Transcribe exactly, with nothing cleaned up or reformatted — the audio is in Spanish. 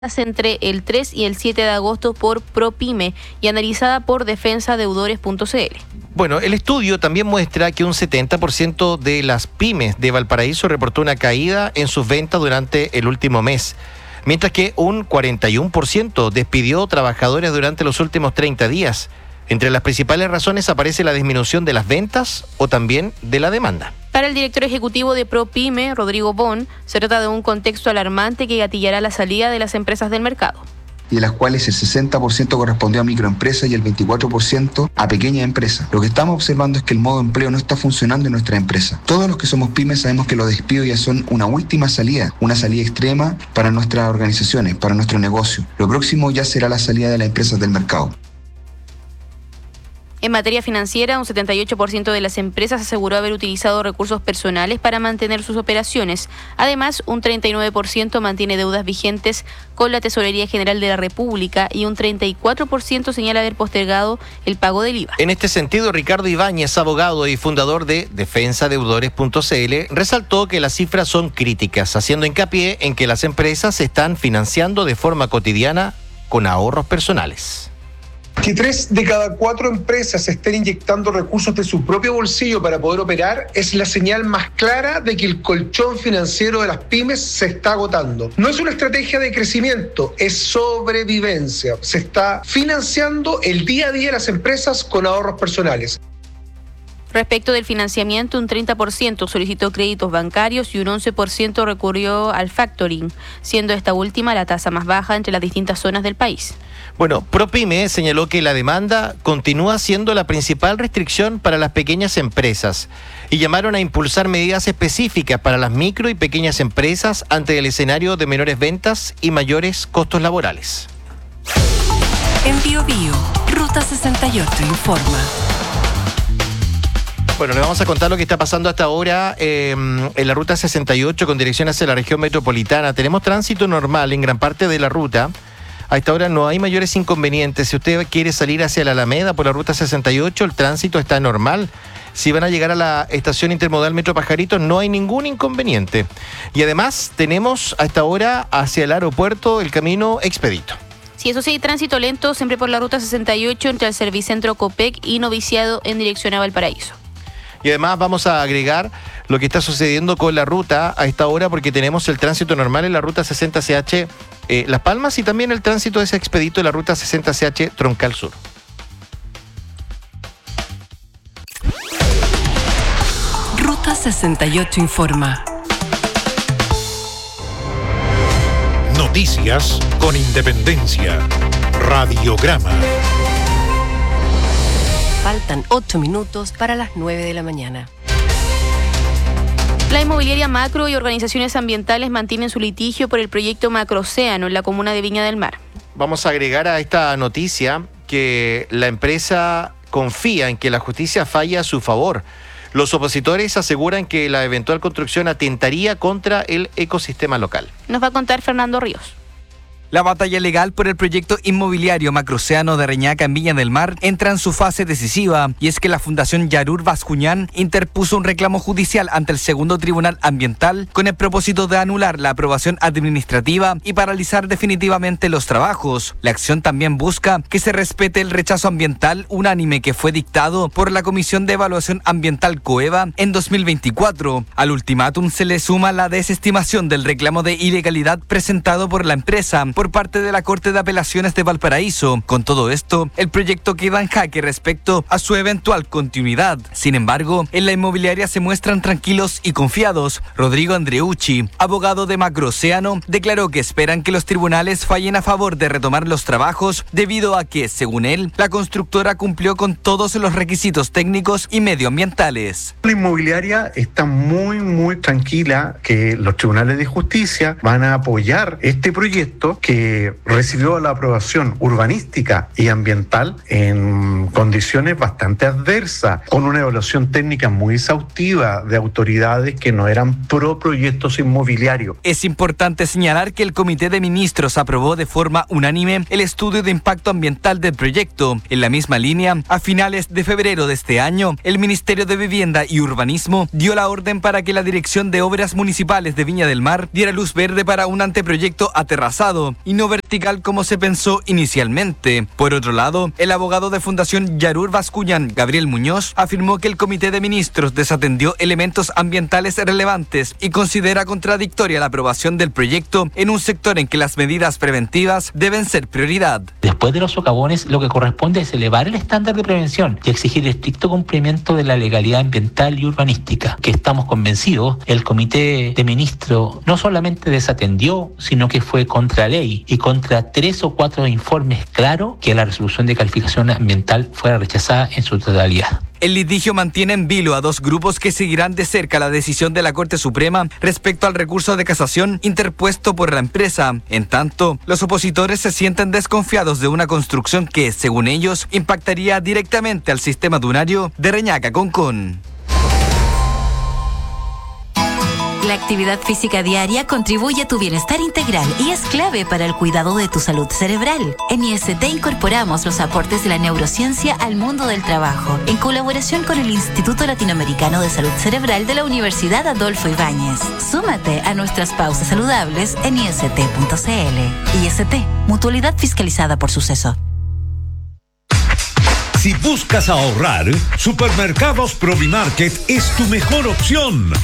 entre el tres y el siete de agosto por ProPyme y analizada por defensa deudores punto c l. Bueno, el estudio también muestra que un setenta por ciento de las pymes de Valparaíso reportó una caída en sus ventas durante el último mes, mientras que un cuarenta y uno por ciento despidió trabajadores durante los últimos treinta días. Entre las principales razones aparece la disminución de las ventas o también de la demanda. Para el director ejecutivo de ProPyme, Rodrigo Bon, se trata de un contexto alarmante que gatillará la salida de las empresas del mercado. Y de las cuales el sesenta por ciento correspondió a microempresas y el veinticuatro por ciento a pequeñas empresas. Lo que estamos observando es que el modo de empleo no está funcionando en nuestra empresa. Todos los que somos pymes sabemos que los despidos ya son una última salida, una salida extrema para nuestras organizaciones, para nuestro negocio. Lo próximo ya será la salida de las empresas del mercado. En materia financiera, un setenta y ocho por ciento de las empresas aseguró haber utilizado recursos personales para mantener sus operaciones. Además, un treinta y nueve por ciento mantiene deudas vigentes con la Tesorería General de la República y un treinta y cuatro por ciento señala haber postergado el pago del I V A. En este sentido, Ricardo Ibáñez, abogado y fundador de defensa deudores punto c l, resaltó que las cifras son críticas, haciendo hincapié en que las empresas se están financiando de forma cotidiana con ahorros personales. Que tres de cada cuatro empresas estén inyectando recursos de su propio bolsillo para poder operar es la señal más clara de que el colchón financiero de las pymes se está agotando. No es una estrategia de crecimiento, es sobrevivencia. Se está financiando el día a día de las empresas con ahorros personales. Respecto del financiamiento, un treinta por ciento solicitó créditos bancarios y un once por ciento recurrió al factoring, siendo esta última la tasa más baja entre las distintas zonas del país. Bueno, ProPyme señaló que la demanda continúa siendo la principal restricción para las pequeñas empresas y llamaron a impulsar medidas específicas para las micro y pequeñas empresas ante el escenario de menores ventas y mayores costos laborales. En Bio Bio, Ruta sesenta y ocho informa. Bueno, le vamos a contar lo que está pasando hasta ahora eh, en la Ruta sesenta y ocho con dirección hacia la región metropolitana. Tenemos tránsito normal en gran parte de la ruta. A esta hora no hay mayores inconvenientes. Si usted quiere salir hacia la Alameda por la Ruta sesenta y ocho, el tránsito está normal. Si van a llegar a la estación intermodal Metro Pajaritos, no hay ningún inconveniente. Y además tenemos a esta hora hacia el aeropuerto el camino expedito. Sí, eso sí, tránsito lento siempre por la Ruta sesenta y ocho entre el Servicentro Copec y Noviciado en dirección a Valparaíso. Y además vamos a agregar lo que está sucediendo con la ruta a esta hora, porque tenemos el tránsito normal en la Ruta sesenta C H eh, Las Palmas y también el tránsito de ese expedito en la Ruta sesenta C H Troncal Sur. Ruta sesenta y ocho informa. Noticias con independencia. Radiograma. Faltan ocho minutos para las nueve de la mañana. La inmobiliaria Macro y organizaciones ambientales mantienen su litigio por el proyecto Macroocéano en la comuna de Viña del Mar. Vamos a agregar a esta noticia que la empresa confía en que la justicia falle a su favor. Los opositores aseguran que la eventual construcción atentaría contra el ecosistema local. Nos va a contar Fernando Ríos. La batalla legal por el proyecto inmobiliario Macroocéano de Reñaca en Viña del Mar entra en su fase decisiva, y es que la Fundación Yarur Bascuñán interpuso un reclamo judicial ante el segundo tribunal ambiental con el propósito de anular la aprobación administrativa y paralizar definitivamente los trabajos. La acción también busca que se respete el rechazo ambiental unánime que fue dictado por la Comisión de Evaluación Ambiental COEVA en dos mil veinticuatro. Al ultimátum se le suma la desestimación del reclamo de ilegalidad presentado por la empresa por parte de la Corte de Apelaciones de Valparaíso. Con todo esto, el proyecto queda en jaque respecto a su eventual continuidad. Sin embargo, en la inmobiliaria se muestran tranquilos y confiados. Rodrigo Andreucci, abogado de Macroocéano, declaró que esperan que los tribunales fallen a favor de retomar los trabajos debido a que, según él, la constructora cumplió con todos los requisitos técnicos y medioambientales. La inmobiliaria está muy, muy tranquila que los tribunales de justicia van a apoyar este proyecto que que recibió la aprobación urbanística y ambiental en condiciones bastante adversas, con una evaluación técnica muy exhaustiva de autoridades que no eran pro proyectos inmobiliarios. Es importante señalar que el Comité de Ministros aprobó de forma unánime el estudio de impacto ambiental del proyecto. En la misma línea, a finales de febrero de este año, el Ministerio de Vivienda y Urbanismo dio la orden para que la Dirección de Obras Municipales de Viña del Mar diera luz verde para un anteproyecto aterrazado, y no vertical como se pensó inicialmente. Por otro lado, el abogado de Fundación Yarur Bascuñán, Gabriel Muñoz, afirmó que el Comité de Ministros desatendió elementos ambientales relevantes y considera contradictoria la aprobación del proyecto en un sector en que las medidas preventivas deben ser prioridad. Después de los socavones, lo que corresponde es elevar el estándar de prevención y exigir estricto cumplimiento de la legalidad ambiental y urbanística, que estamos convencidos el Comité de Ministros no solamente desatendió, sino que fue contra ley y contra tres o cuatro informes claros que la resolución de calificación ambiental fuera rechazada en su totalidad. El litigio mantiene en vilo a dos grupos que seguirán de cerca la decisión de la Corte Suprema respecto al recurso de casación interpuesto por la empresa. En tanto, los opositores se sienten desconfiados de una construcción que, según ellos, impactaría directamente al sistema dunario de Reñaca Concón. La actividad física diaria contribuye a tu bienestar integral y es clave para el cuidado de tu salud cerebral. En I S T incorporamos los aportes de la neurociencia al mundo del trabajo, en colaboración con el Instituto Latinoamericano de Salud Cerebral de la Universidad Adolfo Ibáñez. Súmate a nuestras pausas saludables en I S T punto C L. I S T, mutualidad fiscalizada por Suceso. Si buscas ahorrar, Supermercados Provimarket es tu mejor opción.